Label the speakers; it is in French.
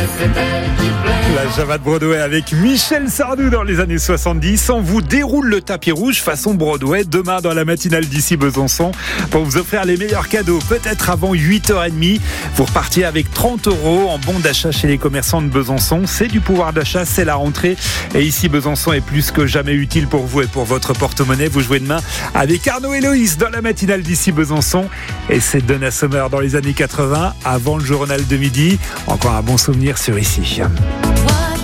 Speaker 1: La Java de Broadway avec Michel Sardou dans les années 70. On vous déroule le tapis rouge façon Broadway demain dans la matinale d'ici Besançon pour vous offrir les meilleurs cadeaux. Peut-être avant 8h30, vous repartiez avec 30 € en bon d'achat chez les commerçants de Besançon. C'est du pouvoir d'achat, c'est la rentrée. Et ici, Besançon est plus que jamais utile pour vous et pour votre porte-monnaie. Vous jouez demain avec Arnaud et Loïs dans la matinale d'ici Besançon. Et c'est Donna Summer dans les années 80, avant le journal de midi. Encore un bon souvenir sur Ici.